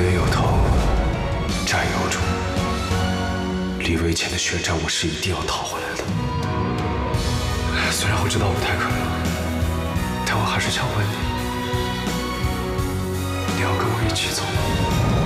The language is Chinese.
冤有头，债有主。李维前的血债，我是一定要讨回来的。虽然我知道我太可怜了，但我还是想问你，你要跟我一起走吗？